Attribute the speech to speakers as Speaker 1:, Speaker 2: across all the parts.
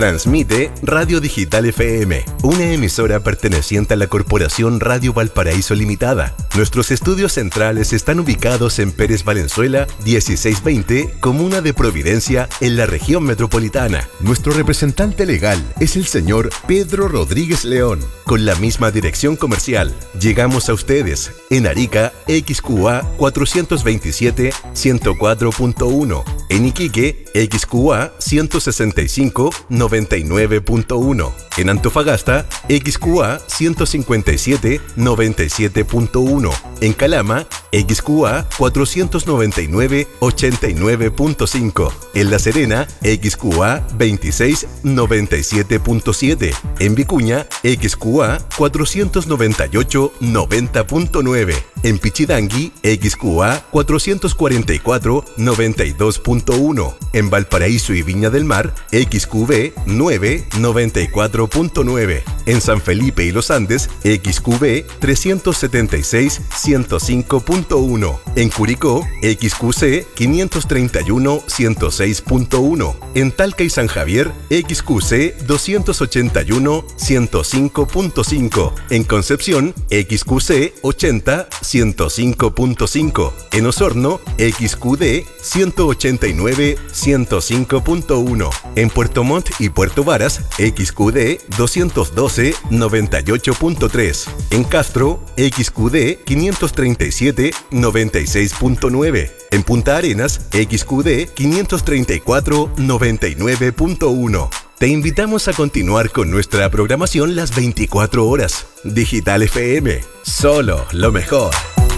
Speaker 1: Transmite Radio Digital FM, una emisora perteneciente a la Corporación Radio Valparaíso Limitada. Nuestros estudios centrales están ubicados en Pérez Valenzuela, 1620, Comuna de Providencia, en la región metropolitana. Nuestro representante legal es el señor Pedro Rodríguez León. Con la misma dirección comercial, llegamos a ustedes en Arica, XQA 427 104.1, en Iquique, XQA 165 99.1, en Antofagasta, XQA 157 97.1, en Calama, XQA 499 89.5, en La Serena, XQA 26 97.7, en Vicuña, XQA 498 90.9, en Pichidangui, XQA 444 92.1, en Valparaíso y Viña del Mar, XQB 9 94.9, en San Felipe y Los Andes, XQB 376 105.1, en Curicó, XQC 531 106.1, en Talca y San Javier, XQC 281 105.5, en Concepción, XQC 80 105.5, en Osorno, XQD 189 105.1, en Puerto Montt y Puerto Varas, XQD 212 98.3, en Castro, XQD 537 96.9, en Punta Arenas, XQD 534 99.1. Te invitamos a continuar con nuestra programación las 24 horas. Digital FM, solo lo mejor.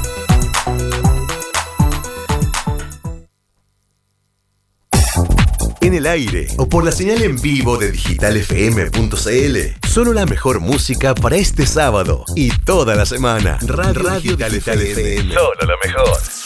Speaker 1: En el aire o por la señal en vivo de digitalfm.cl. Solo la mejor música para este sábado y toda la semana. Radio Digital FM. Solo lo mejor.